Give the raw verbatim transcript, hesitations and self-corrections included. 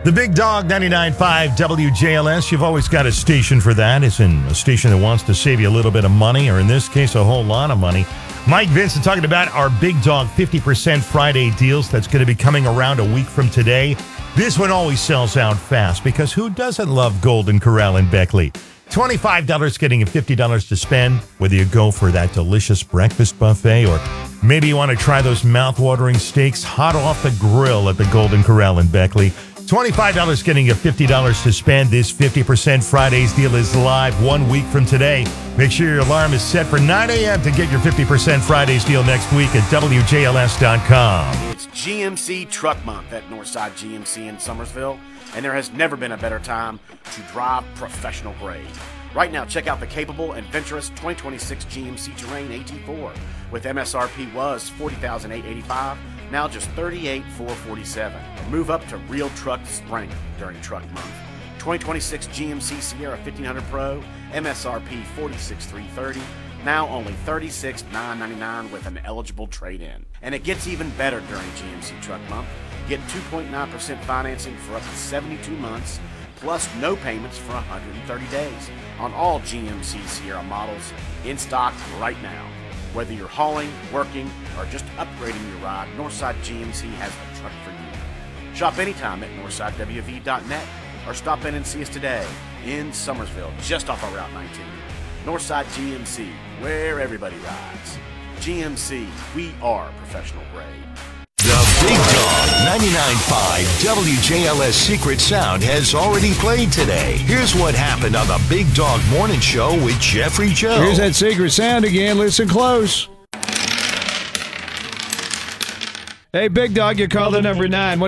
The Big Dog ninety-nine point five W J L S. You've always got a station for that. It's in a station that wants to save you a little bit of money, or in this case, a whole lot of money. Mike Vincent talking about our Big Dog fifty percent Friday deals that's going to be coming around a week from today. This one always sells out fast because who doesn't love Golden Corral in Beckley? twenty-five dollars getting you fifty dollars to spend, whether you go for that delicious breakfast buffet or maybe you want to try those mouth-watering steaks hot off the grill at the Golden Corral in Beckley. twenty-five dollars getting you fifty dollars to spend. This fifty percent Fridays deal is live one week from today. Make sure your alarm is set for nine a.m. to get your fifty percent Fridays deal next week at W J L S dot com. It's G M C Truck Month at Northside G M C in Summersville, and there has never been a better time to drive professional grade. Right now, check out the capable and adventurous twenty twenty-six G M C Terrain A T four with M S R P was forty thousand eight hundred eighty-five dollars, now just thirty-eight thousand four hundred forty-seven dollars. Move up to real truck spring during Truck Month. twenty twenty-six G M C Sierra fifteen hundred Pro, M S R P forty-six thousand three hundred thirty dollars, now only thirty-six thousand nine hundred ninety-nine dollars with an eligible trade-in. And it gets even better during G M C Truck Month. Get two point nine percent financing for up to seventy-two months, plus no payments for one hundred thirty days on all G M C Sierra models in stock right now. Whether you're hauling, working, or just upgrading your ride, Northside G M C has the truck for you. Shop anytime at northside w v dot net or stop in and see us today in Summersville, just off of Route nineteen. Northside G M C, where everybody rides. G M C, we are professional grade. The Big Dog ninety-nine point five W J L S Secret Sound has already played today. Here's what happened on the Big Dog Morning Show with Jeffrey Joe. Here's that secret sound again. Listen close. Hey, Big Dog, you called the number nine.